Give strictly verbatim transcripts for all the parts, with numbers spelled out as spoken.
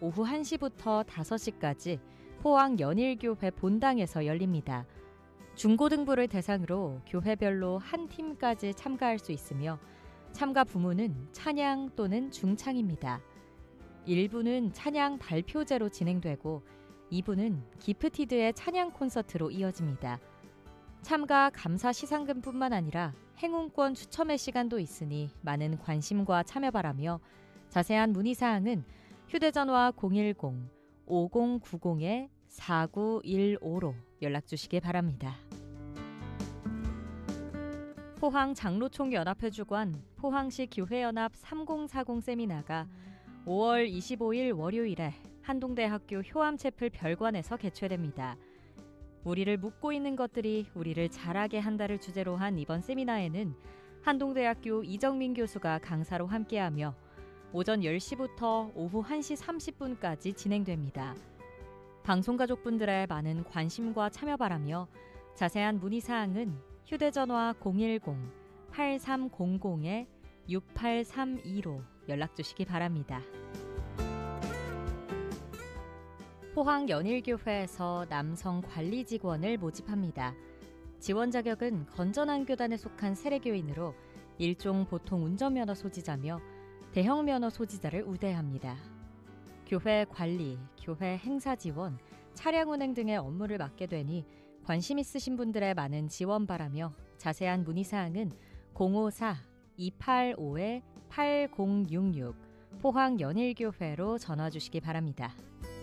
오후 한 시부터 다섯 시까지 포항 연일교회 본당에서 열립니다. 중고등부를 대상으로 교회별로 한 팀까지 참가할 수 있으며 참가 부문은 찬양 또는 중창입니다. 일 부는 찬양 발표제로 진행되고 이 부는 기프티드의 찬양 콘서트로 이어집니다. 참가 감사 시상금뿐만 아니라 행운권 추첨의 시간도 있으니 많은 관심과 참여 바라며 자세한 문의사항은 휴대전화 공일공 오공구공 사구일오로 연락주시기 바랍니다. 포항 장로총연합회 주관 포항시 교회연합 삼공사공 세미나가 오월 이십오일 월요일에 한동대학교 효암채플 별관에서 개최됩니다. 우리를 묶고 있는 것들이 우리를 자라게 한다를 주제로 한 이번 세미나에는 한동대학교 이정민 교수가 강사로 함께하며 오전 열 시부터 오후 한 시 삼십 분까지 진행됩니다. 방송가족분들의 많은 관심과 참여 바라며 자세한 문의사항은 휴대전화 공일공 팔삼공공 육팔삼이로 연락주시기 바랍니다. 포항 연일교회에서 남성 관리 직원을 모집합니다. 지원 자격은 건전한 교단에 속한 세례교인으로 일종 보통 운전면허 소지자며 대형 면허 소지자를 우대합니다. 교회 관리, 교회 행사 지원, 차량 운행 등의 업무를 맡게 되니 관심 있으신 분들의 많은 지원 바라며 자세한 문의사항은 공오사 이팔오 팔공육육 포항 연일교회로 전화 주시기 바랍니다.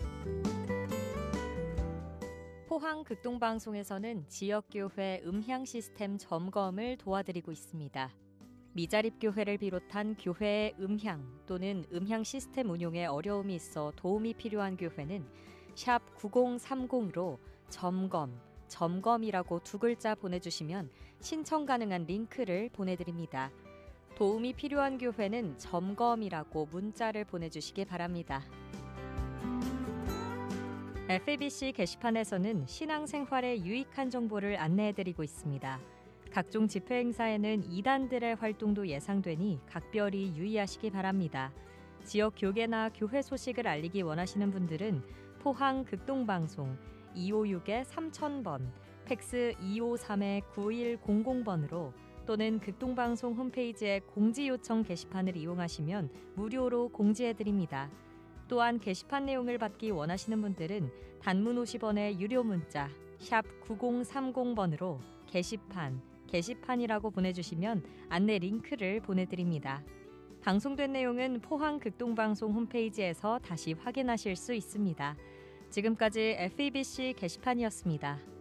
포항 극동방송에서는 지역교회 음향 시스템 점검을 도와드리고 있습니다. 미자립교회를 비롯한 교회의 음향 또는 음향 시스템 운용에 어려움이 있어 도움이 필요한 교회는 샵 구공삼공으로 점검, 점검이라고 두 글자 보내주시면 신청 가능한 링크를 보내드립니다. 도움이 필요한 교회는 점검이라고 문자를 보내주시기 바랍니다. 에프에이비씨 게시판에서는 신앙생활에 유익한 정보를 안내해드리고 있습니다. 각종 집회 행사에는 이단들의 활동도 예상되니 각별히 유의하시기 바랍니다. 지역 교계나 교회 소식을 알리기 원하시는 분들은 포항 극동방송 이오육 삼천 번, 팩스 이오삼 구일공공 번으로 또는 극동방송 홈페이지의 공지요청 게시판을 이용하시면 무료로 공지해드립니다. 또한 게시판 내용을 받기 원하시는 분들은 단문 오십 원의 유료 문자 샵 구공삼공 번으로 게시판, 게시판이라고 보내주시면 안내 링크를 보내드립니다. 방송된 내용은 포항 극동방송 홈페이지에서 다시 확인하실 수 있습니다. 지금까지 에프이비씨 게시판이었습니다.